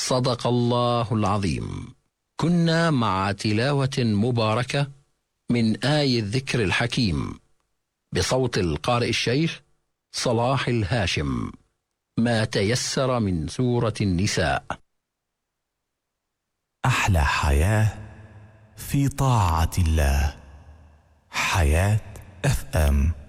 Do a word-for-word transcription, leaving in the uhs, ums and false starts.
صدق الله العظيم. كنا مع تلاوة مباركة من آي الذكر الحكيم بصوت القارئ الشيخ صلاح الهاشم، ما تيسر من سورة النساء. أحلى حياة في طاعة الله. حياة اف ام.